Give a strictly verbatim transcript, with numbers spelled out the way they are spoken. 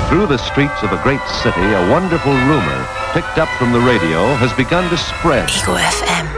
Through the streets of a great city, a wonderful rumor, picked up from the radio, has begun to spread. Ego F M.